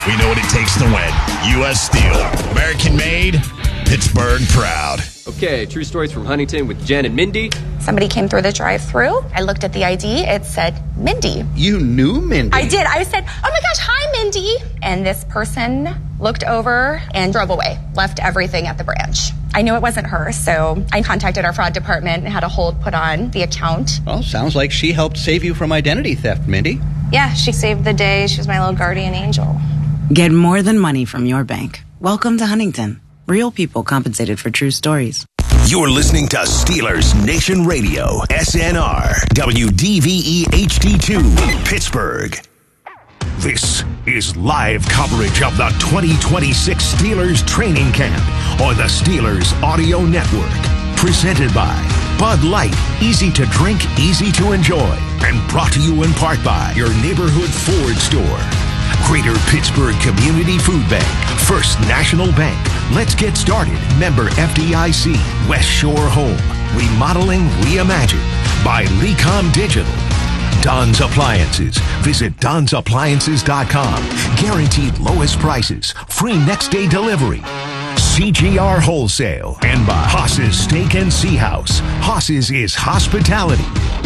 We know what it takes to win. U.S. Steel. American made, Pittsburgh proud. Okay, true stories from Huntington with Jen and Mindy. Somebody came through the drive-thru. I looked at the ID. It said Mindy. You knew Mindy? I did. I said, oh my gosh, hi, Mindy. And this person looked over and drove away, left everything at the branch. I knew it wasn't her, so I contacted our fraud department and had a hold put on the account. Well, sounds like she helped save you from identity theft, Mindy. Yeah, she saved the day. She was my little guardian angel. Get more than money from your bank. Welcome to Huntington. Real people compensated for true stories. You're listening to Steelers Nation Radio, SNR, WDVE HD2, Pittsburgh. This is live coverage of the 2026 Steelers training camp on the Steelers Audio Network. Presented by Bud Light, easy to drink, easy to enjoy. And brought to you in part by your neighborhood Ford store. Greater Pittsburgh Community Food Bank, First National Bank. Let's get started. Member FDIC, West Shore Home. Remodeling reimagined by Lecom Digital. Don's Appliances. Visit donsappliances.com. Guaranteed lowest prices. Free next day delivery. CGR Wholesale. And by Haas's Steak and Sea House. Haas's is hospitality.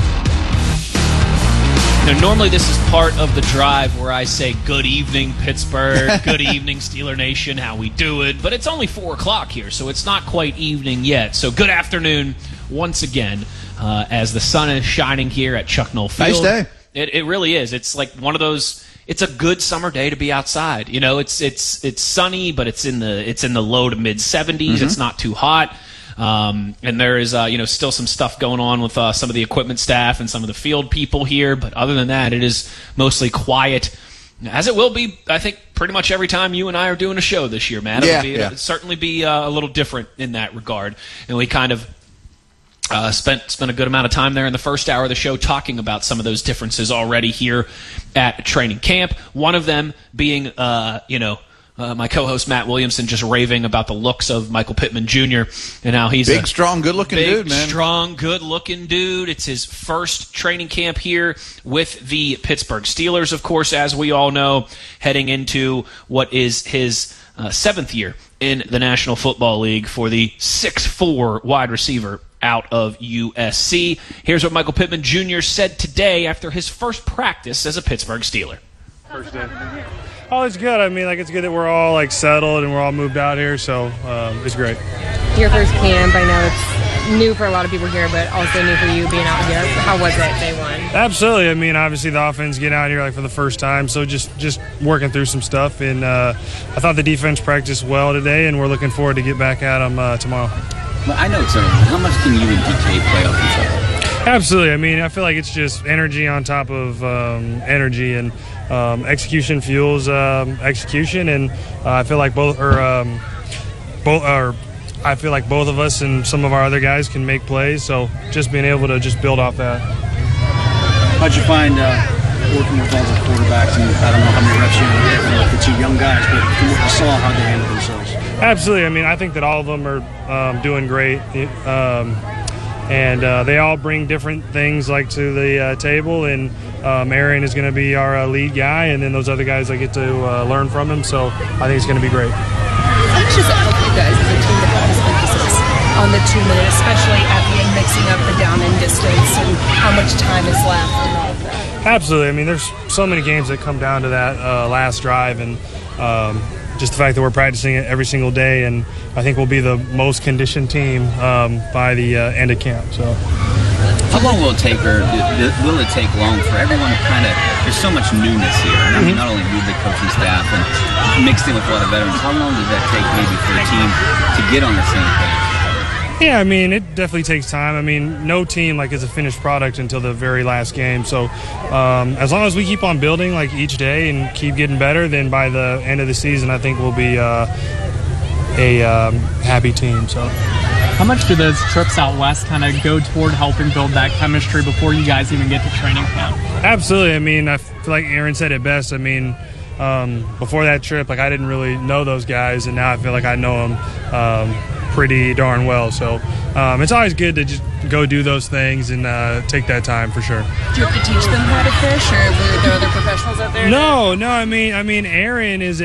Now, normally this is part of the drive where I say, good evening, Pittsburgh, good evening, Steeler Nation, how we do it. But it's only 4 o'clock here, so it's not quite evening yet. So good afternoon once again as the sun is shining here at Chuck Noll Field. Nice day. It really is. It's like one of those, it's a good summer day to be outside. You know, it's sunny, but it's in the low to mid 70s. Mm-hmm. It's not too hot. And there is, still some stuff going on with some of the equipment staff and some of the field people here. But other than that, it is mostly quiet, as it will be, I think, pretty much every time you and I are doing a show this year, Matt. It'll certainly be a little different in that regard. And we kind of spent a good amount of time there in the first hour of the show talking about some of those differences already here at training camp. One of them being, my co-host Matt Williamson just raving about the looks of Michael Pittman Jr. and how he's big, strong, good-looking dude, man. Big, strong, good-looking dude. It's his first training camp here with the Pittsburgh Steelers, of course, as we all know, heading into what is his 7th year in the National Football League for the 6'4" wide receiver out of USC. Here's what Michael Pittman Jr. said today after his first practice as a Pittsburgh Steeler. First day. Oh, it's good. I mean, it's good that we're all, settled and we're all moved out here, so it's great. Your first camp, I know it's new for a lot of people here, but also new for you being out here. How was it day one? Absolutely. I mean, obviously the offense getting out here, for the first time, so just working through some stuff. And I thought the defense practiced well today, and we're looking forward to get back at them tomorrow. Well, I know it's early. How much can you and DK play off each other? Absolutely. I mean, I feel like it's just energy on top of energy, and execution fuels execution, and I feel like both of us and some of our other guys can make plays. So just being able to just build off that. How'd you find working with all the quarterbacks? And I don't know how many reps you had with the two young guys, but from what you saw, how they handled themselves. Absolutely. I mean, I think that all of them are doing great. And they all bring different things to the table, and Aaron is going to be our lead guy, and then those other guys I get to learn from him, so I think it's going to be great. How much does it help you guys as a team to have this emphasis on the 2 minutes, especially at the end, mixing up the down and distance and how much time is left and all of that? Absolutely. I mean, there's so many games that come down to that last drive, and just the fact that we're practicing it every single day, and I think we'll be the most conditioned team by the end of camp. So, how long will it take, or will it take long for everyone to there's so much newness here, and I mean, not only you, the coaching staff, and mixed in with a lot of veterans, how long does that take maybe for a team to get on the same page? Yeah, I mean, it definitely takes time. I mean, no team is a finished product until the very last game. So as long as we keep on building each day and keep getting better, then by the end of the season, I think we'll be a happy team. So, how much do those trips out west go toward helping build that chemistry before you guys even get to training camp? Absolutely. I mean, I feel like Aaron said it best. I mean, before that trip, I didn't really know those guys, and now I feel like I know them pretty darn well. So it's always good to just go do those things and take that time for sure. Do you have to teach them how to fish, or were there other professionals out there? No. I mean, Aaron is